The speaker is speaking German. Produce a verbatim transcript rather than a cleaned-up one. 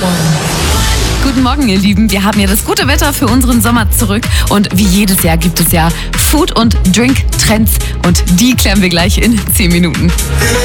Guten Morgen, ihr Lieben. Wir haben ja das gute Wetter für unseren Sommer zurück. Und wie jedes Jahr gibt es ja Food- und Drink-Trends. Und die klären wir gleich in zehn Minuten.